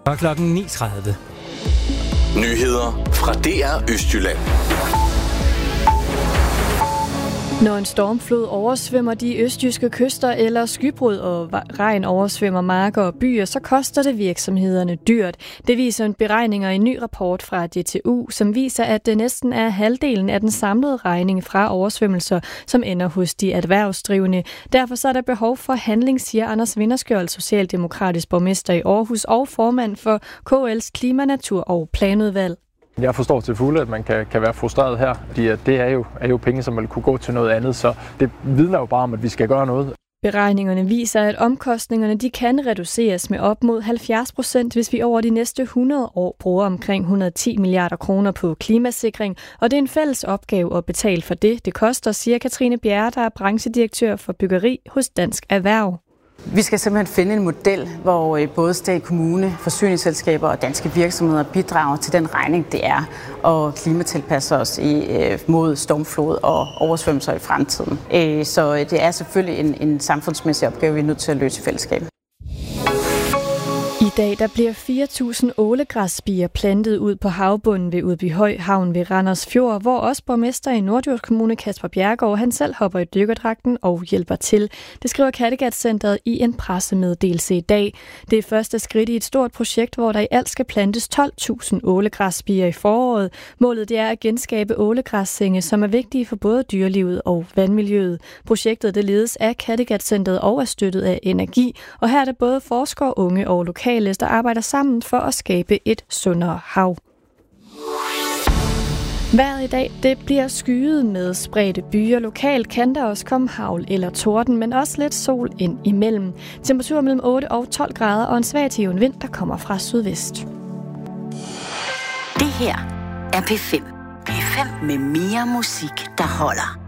Og klokken 9.30. Nyheder fra DR Østjylland. Når en stormflod oversvømmer de østjyske kyster eller skybrud og regn oversvømmer marker og byer, så koster det virksomhederne dyrt. Det viser beregninger i en ny rapport fra DTU, som viser, at det næsten er halvdelen af den samlede regning fra oversvømmelser, som ender hos de erhvervsdrivende. Derfor så er der behov for handling, siger Anders Vinderskjold, socialdemokratisk borgmester i Aarhus og formand for KL's Klima-, Natur- og Planudvalg. Jeg forstår til fulde, at man kan være frustreret her, fordi det er jo penge, som man kunne gå til noget andet, så det vidner jo bare om, at vi skal gøre noget. Beregningerne viser, at omkostningerne de kan reduceres med op mod 70%, hvis vi over de næste 100 år bruger omkring 110 milliarder kroner på klimasikring, og det er en fælles opgave at betale for det. Det koster, siger Katrine Bjerre, der er branchedirektør for byggeri hos Dansk Erhverv. Vi skal simpelthen finde en model, hvor både stat, kommune, forsyningsselskaber og danske virksomheder bidrager til den regning, det er, og klimatilpasser os mod stormflod og oversvømmelser i fremtiden. Så det er selvfølgelig en samfundsmæssig opgave, vi er nødt til at løse i fællesskab. I dag der bliver 4.000 ålegræsspirer plantet ud på havbunden ved Udbyhøj Havn ved Randers Fjord, hvor også borgmester i Norddjurs Kommune Kasper Bjerregaard, han selv hopper i dykkerdragten og hjælper til. Det skriver Kattegat-centret i en pressemeddelelse i dag. Det er første skridt i et stort projekt, hvor der i alt skal plantes 12.000 ålegræsspirer i foråret. Målet det er at genskabe ålegræssenge, som er vigtige for både dyrelivet og vandmiljøet. Projektet det ledes af Kattegat-centret og er støttet af Energi, og her er det både forskere, unge og lokale, der arbejder sammen for at skabe et sundere hav. Vejret i dag det bliver skyet med spredte byer. Lokalt kan der også komme hagl eller torden, men også lidt sol ind imellem. Temperatur mellem 8 og 12 grader og en svag til jævn vind, der kommer fra sydvest. Det her er P5. P5 med mere musik, der holder.